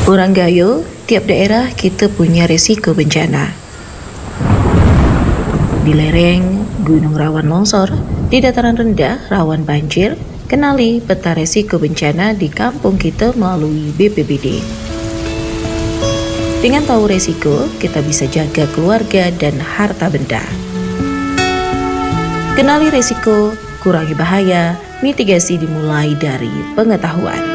Orang Gayo, tiap daerah kita punya resiko bencana. Di lereng, gunung rawan longsor, di dataran rendah rawan banjir. Kenali peta resiko bencana di kampung kita melalui BPBD. Dengan tahu resiko, kita bisa jaga keluarga dan harta benda. Kenali resiko, kurangi bahaya, mitigasi dimulai dari pengetahuan.